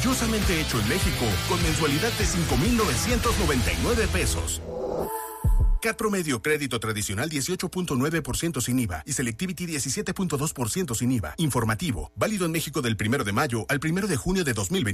orgullosamente hecho en México, con mensualidad de 5,999 pesos. CAT promedio crédito tradicional 18.9% sin IVA y Selectivity 17.2% sin IVA. Informativo, válido en México del 1 de mayo al 1 de junio de 2020.